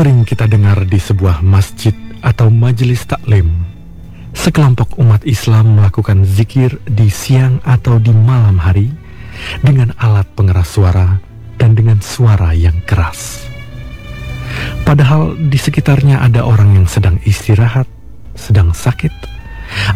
Sering kita dengar di sebuah masjid atau majelis taklim, sekelompok umat Islam melakukan zikir di siang atau di malam hari dengan alat pengeras suara dan dengan suara yang keras. Padahal di sekitarnya ada orang yang sedang istirahat, sedang sakit,